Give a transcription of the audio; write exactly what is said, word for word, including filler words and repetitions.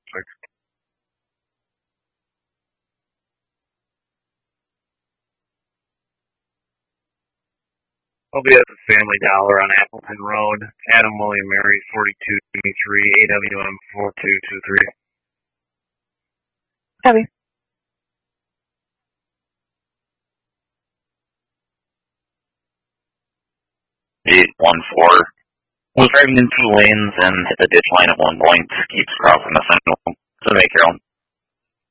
I'll be at the Family Dollar on Appleton Road, Adam William Mary, forty-two twenty-three, A W M four two two three. Copy. eight one four. Was driving in two lanes and hit the ditch line at one point. Keeps crossing the center. So make your own.